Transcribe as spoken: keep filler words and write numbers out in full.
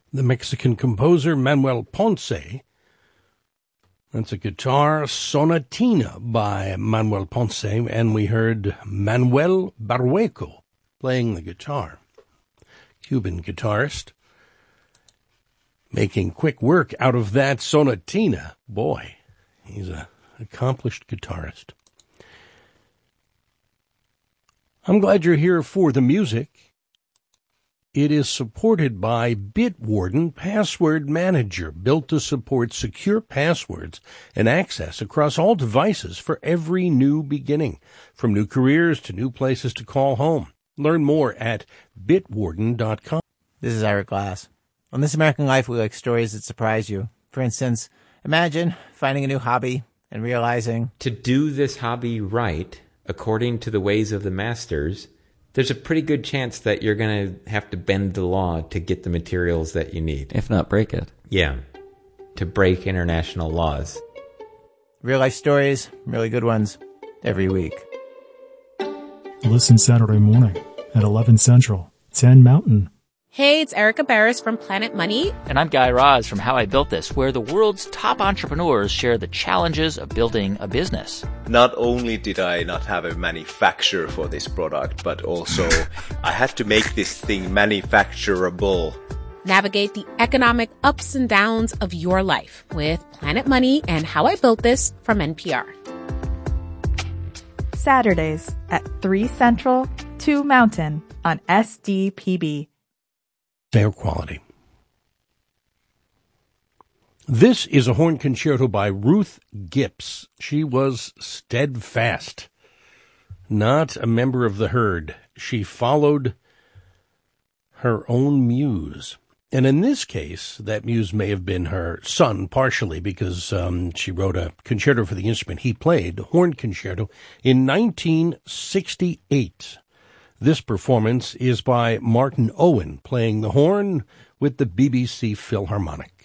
the Mexican composer Manuel Ponce. That's a guitar sonatina by Manuel Ponce, and we heard Manuel Barrueco playing the guitar, Cuban guitarist, making quick work out of that sonatina. Boy, he's an accomplished guitarist. I'm glad you're here for the music. It is supported by Bitwarden Password Manager, built to support secure passwords and access across all devices for every new beginning, from new careers to new places to call home. Learn more at bitwarden dot com. This is Ira Glass. On This American Life, we like stories that surprise you. For instance, imagine finding a new hobby and realizing, to do this hobby right, according to the ways of the masters, there's a pretty good chance that you're going to have to bend the law to get the materials that you need. If not break it. Yeah, to break international laws. real life stories, really good ones, every week. Listen Saturday morning at eleven Central, ten Mountain. Hey, it's Erica Barris from Planet Money. And I'm Guy Raz from How I Built This, where the world's top entrepreneurs share the challenges of building a business. Not only did I not have a manufacturer for this product, but also I had to make this thing manufacturable. Navigate the economic ups and downs of your life with Planet Money and How I Built This from N P R. Saturdays at three Central, two Mountain on S D P B. Air quality. This is a horn concerto by Ruth Gipps. She was steadfast, not a member of the herd. She followed her own muse. And in this case, that muse may have been her son, partially, because um, she wrote a concerto for the instrument he played, horn concerto, in nineteen sixty-eight. This performance is by Martin Owen, playing the horn with the B B C Philharmonic.